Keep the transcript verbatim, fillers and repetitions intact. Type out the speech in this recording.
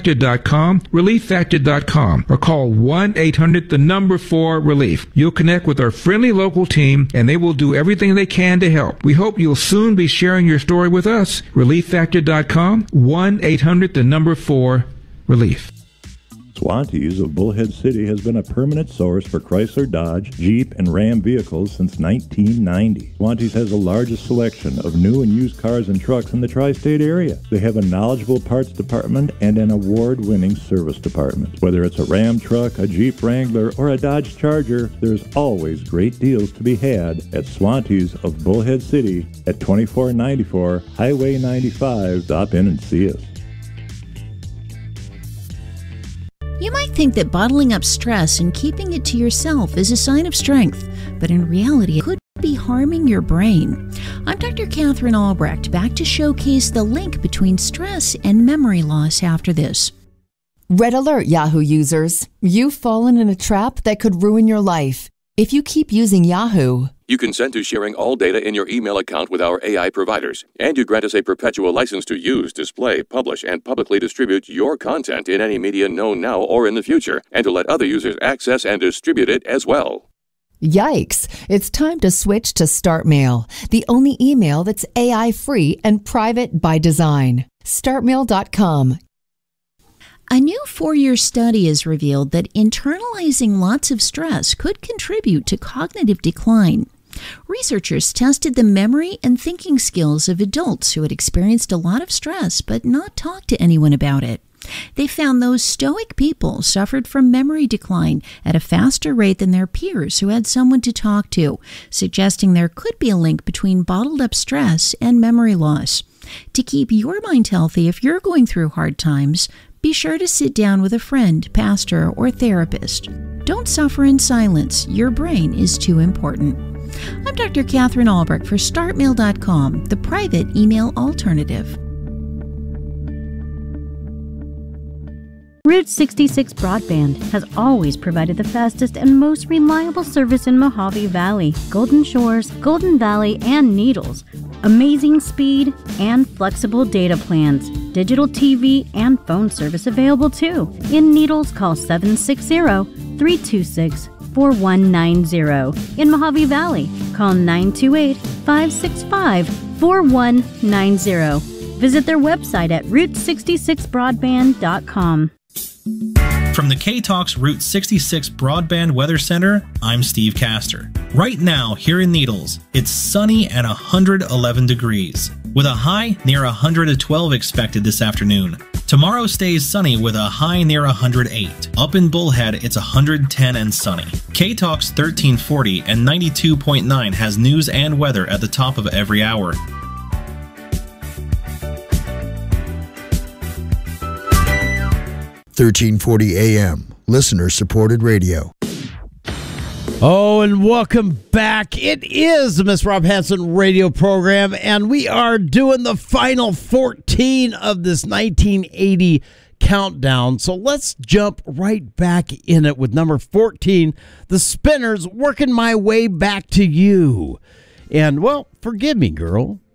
factor dot com, relief factor dot com, or call one eight hundred the number four relief. You'll connect with our friendly local team, and they will do everything they can to help. We hope you'll soon be sharing your story with us. relief factor dot com, one eight hundred the number four relief. Swantees of Bullhead City has been a permanent source for Chrysler, Dodge, Jeep, and Ram vehicles since nineteen ninety. Swantees has the largest selection of new and used cars and trucks in the tri-state area. They have a knowledgeable parts department and an award-winning service department. Whether it's a Ram truck, a Jeep Wrangler, or a Dodge Charger, there's always great deals to be had at Swantees of Bullhead City at twenty-four ninety-four Highway ninety-five. Stop in and see us. You might think that bottling up stress and keeping it to yourself is a sign of strength, but in reality, it could be harming your brain. I'm Doctor Catherine Albrecht, back to showcase the link between stress and memory loss after this. Red alert, Yahoo users. You've fallen in a trap that could ruin your life. If you keep using Yahoo, you consent to sharing all data in your email account with our A I providers, and you grant us a perpetual license to use, display, publish, and publicly distribute your content in any media known now or in the future, and to let other users access and distribute it as well. Yikes! It's time to switch to StartMail, the only email that's A I-free and private by design. start mail dot com. A new four-year study has revealed that internalizing lots of stress could contribute to cognitive decline. Researchers tested the memory and thinking skills of adults who had experienced a lot of stress but not talked to anyone about it. They found those stoic people suffered from memory decline at a faster rate than their peers who had someone to talk to, suggesting there could be a link between bottled up stress and memory loss. To keep your mind healthy if you're going through hard times, be sure to sit down with a friend, pastor, or therapist. Don't suffer in silence. Your brain is too important. I'm Doctor Catherine Albrecht for start mail dot com, the private email alternative. Route sixty-six Broadband has always provided the fastest and most reliable service in Mojave Valley, Golden Shores, Golden Valley, and Needles. Amazing speed and flexible data plans. Digital T V and phone service available too. In Needles, call seven six zero, three two six, four one nine zero. In Mojave Valley, call nine two eight, five six five, four one nine zero. Visit their website at route sixty-six broadband dot com. From the K-Talks Route sixty-six Broadband Weather Center, I'm Steve Castor. Right now, here in Needles, it's sunny and one hundred eleven degrees, with a high near one hundred twelve expected this afternoon. Tomorrow stays sunny with a high near one hundred eight. Up in Bullhead, it's one hundred ten and sunny. K-Talks thirteen forty and ninety-two point nine has news and weather at the top of every hour. thirteen forty A M, listener-supported radio. Oh, and welcome back. It is the Miss Rob Hanson radio program, and we are doing the final fourteen of this nineteen eighty countdown. So let's jump right back in it with number fourteen, The Spinners, Working My Way Back to You. And, well, forgive me, girl,